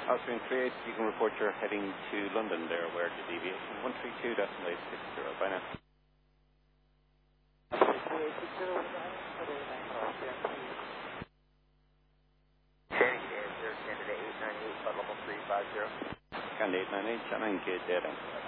Austrian 38, you can report you're heading to London there, where the deviation 132.860. Bye now. Standing Air, Canada 898, level 350. Canada 898, Channel Gate data.